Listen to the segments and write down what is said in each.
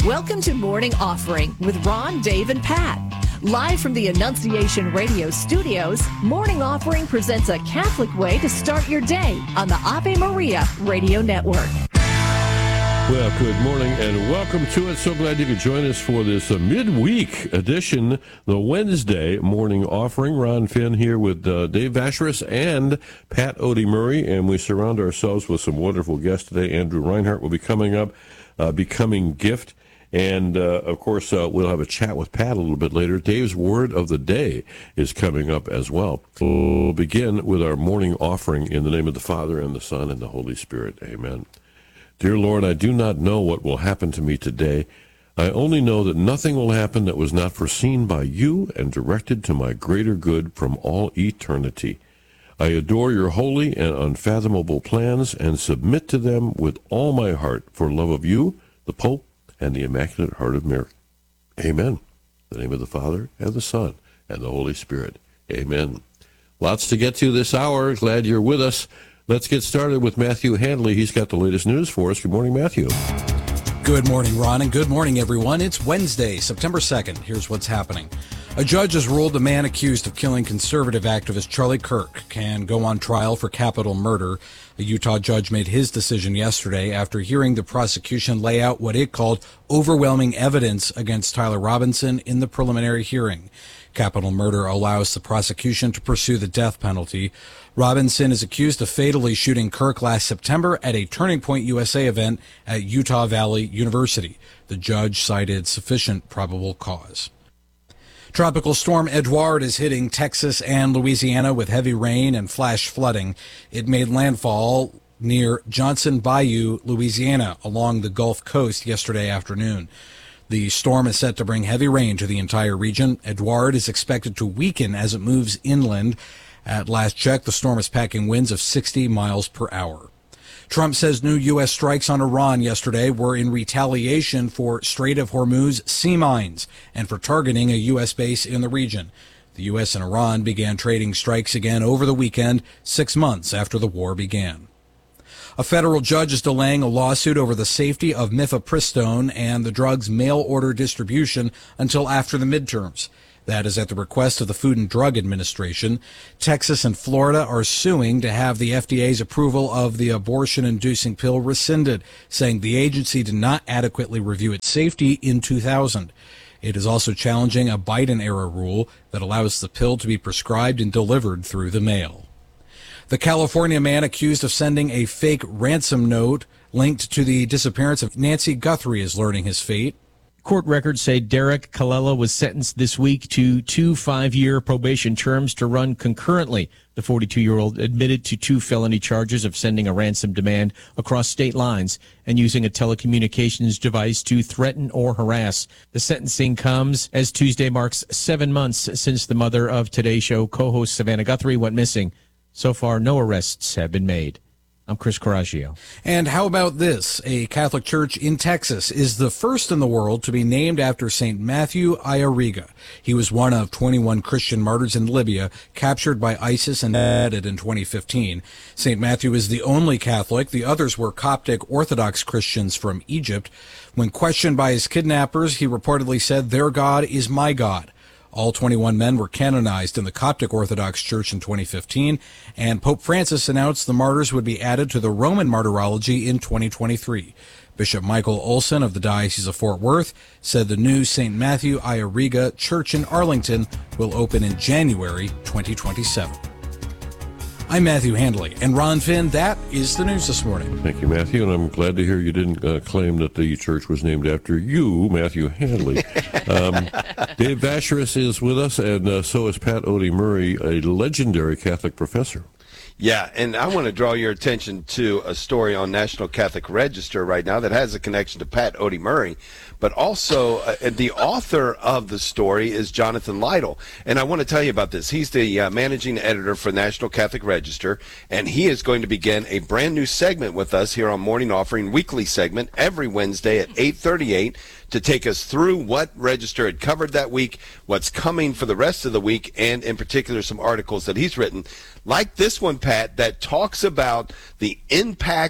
Welcome to Morning Offering with Ron, Dave, and Pat. Live from the Annunciation Radio studios, Morning Offering presents a Catholic way to start your day on the Ave Maria Radio Network. Well, good morning and welcome to it. So glad you could join us for this midweek edition, the Wednesday Morning Offering. Ron Finn here with Dave Vacheris and Pat Odie Murray, and we surround ourselves with some wonderful guests today. Andrew Reinhardt will be coming up, Becoming Gift. And, of course, we'll have a chat with Pat a little bit later. Dave's Word of the Day is coming up as well. We'll begin with our morning offering in the name of the Father, and the Son, and the Holy Spirit. Amen. Dear Lord, I do not know what will happen to me today. I only know that nothing will happen that was not foreseen by you and directed to my greater good from all eternity. I adore your holy and unfathomable plans and submit to them with all my heart for love of you, the Pope, and the Immaculate Heart of Mary. Amen. In the name of the Father, and the Son, and the Holy Spirit. Amen. Lots to get to this hour. Glad you're with us. Let's get started with Matthew Handley. He's got the latest news for us. Good morning, Matthew. Good morning, Ron, and good morning, everyone. It's Wednesday, September 2nd. Here's what's happening. A judge has ruled the man accused of killing conservative activist Charlie Kirk can go on trial for capital murder. A Utah judge made his decision yesterday after hearing the prosecution lay out what it called overwhelming evidence against Tyler Robinson in the preliminary hearing. Capital murder allows the prosecution to pursue the death penalty. Robinson is accused of fatally shooting Kirk last September at a Turning Point USA event at Utah Valley University. The judge cited sufficient probable cause. Tropical storm Edouard is hitting Texas and Louisiana with heavy rain and flash flooding. It made landfall near Johnson Bayou, Louisiana, along the Gulf Coast yesterday afternoon. The storm is set to bring heavy rain to the entire region. Edouard is expected to weaken as it moves inland. At last check, the storm is packing winds of 60 miles per hour. Trump says new U.S. strikes on Iran yesterday were in retaliation for Strait of Hormuz sea mines and for targeting a U.S. base in the region. The U.S. and Iran began trading strikes again over the weekend, 6 months after the war began. A federal judge is delaying a lawsuit over the safety of mifepristone and the drug's mail-order distribution until after the midterms. That is at the request of the Food and Drug Administration. Texas and Florida are suing to have the FDA's approval of the abortion-inducing pill rescinded, saying the agency did not adequately review its safety in 2000. It is also challenging a Biden-era rule that allows the pill to be prescribed and delivered through the mail. The California man accused of sending a fake ransom note linked to the disappearance of Nancy Guthrie is learning his fate. Court records say Derek Colella was sentenced this week to 2 5-year probation terms to run concurrently. The 42-year-old admitted to 2 felony charges of sending a ransom demand across state lines and using a telecommunications device to threaten or harass. The sentencing comes as Tuesday marks 7 months since the mother of Today Show co-host Savannah Guthrie went missing. So far, no arrests have been made. I'm Chris Coraggio. And how about this? A Catholic church in Texas is the first in the world to be named after St. Matthew Ayariga. He was one of 21 Christian martyrs in Libya, captured by ISIS and added in 2015. St. Matthew is the only Catholic. The others were Coptic Orthodox Christians from Egypt. When questioned by his kidnappers, he reportedly said, "Their God is my God." All 21 men were canonized in the Coptic Orthodox Church in 2015, and Pope Francis announced the martyrs would be added to the Roman Martyrology in 2023. Bishop Michael Olson of the Diocese of Fort Worth said the new St. Matthew Ayariga Church in Arlington will open in January 2027. I'm Matthew Handley, and Ron Finn, that is the news this morning. Thank you, Matthew, and I'm glad to hear you didn't claim that the church was named after you, Matthew Handley. Dave Vacheris is with us, and so is Pat Odie Murray, a legendary Catholic professor. Yeah, and I want to draw your attention to a story on National Catholic Register right now that has a connection to Pat Odie Murray, but also the author of the story is Jonathan Lytle. And I want to tell you about this. He's the managing editor for National Catholic Register, and he is going to begin a brand new segment with us here on Morning Offering, weekly segment, every Wednesday at 8:38 to take us through what Register had covered that week, what's coming for the rest of the week, and in particular some articles that he's written, like this one, Pat, that talks about the impact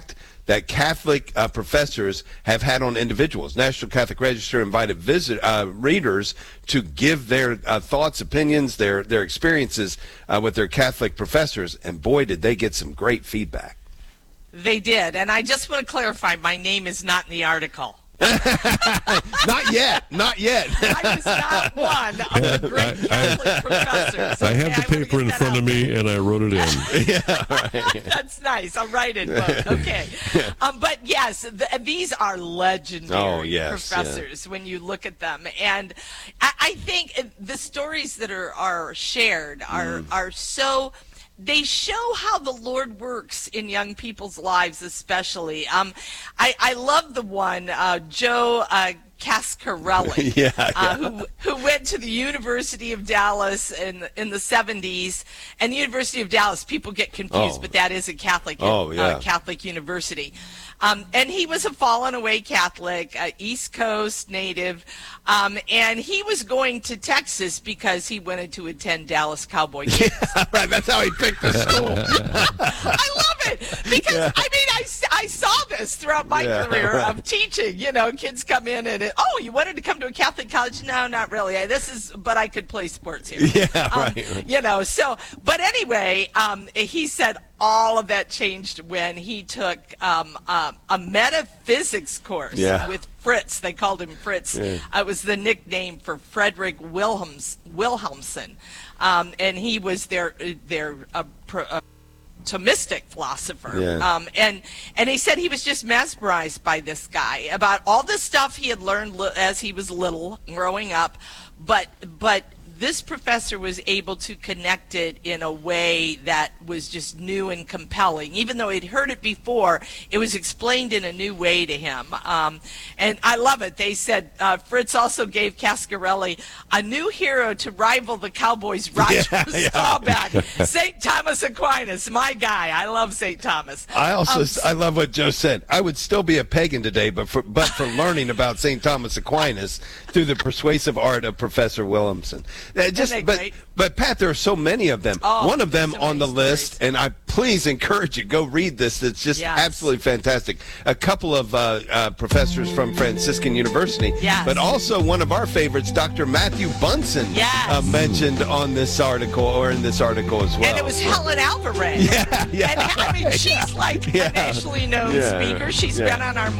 that Catholic professors have had on individuals. National Catholic Register invited readers to give their thoughts, opinions, their experiences with their Catholic professors, and boy, did they get some great feedback. They did, and I just want to clarify, my name is not in the article. Not yet. I was not one of the great Catholic professors. I have the paper in front of me, and I wrote it in. Yeah, right. That's nice. I'll write it. Okay. But yes, these are legendary professors when you look at them. And I think the stories that are shared are so... They show how the Lord works in young people's lives, especially. I love the one, Joe Cascarelli, who went to the University of Dallas in the 70s. And the University of Dallas, people get confused, but that is a Catholic Catholic university. And he was a fallen away Catholic, East Coast native, and he was going to Texas because he wanted to attend Dallas Cowboy games. Yeah, right. That's how he picked the school. I love it because I saw this throughout my career of teaching. You know, kids come in and you wanted to come to a Catholic college? No, not really. But I could play sports here. Yeah, right. You know, but anyway, he said all of that changed when he took a metaphysics course with Fritz. They called him Fritz. Yeah. It was the nickname for Frederick Wilhelmsen, and he was their Thomistic philosopher. Yeah. And he said he was just mesmerized by this guy about all the stuff he had learned as he was little growing up, but this professor was able to connect it in a way that was just new and compelling. Even though he'd heard it before, it was explained in a new way to him. And I love it. They said Fritz also gave Cascarelli a new hero to rival the Cowboys' Roger Staubach, St. Thomas Aquinas, my guy. I love St. Thomas. I love what Joe said. I would still be a pagan today, but for learning about St. Thomas Aquinas through the persuasive art of Professor Wilhelmsen. But Pat, there are so many of them. One of them on the list, and I please encourage you, go read this. It's just absolutely fantastic. A couple of professors from Franciscan University, but also one of our favorites, Dr. Matthew Bunson, mentioned on this article or in this article as well. And it was Helen Alvarez. Yeah. And I mean, she's like a nationally known speaker. She's been on our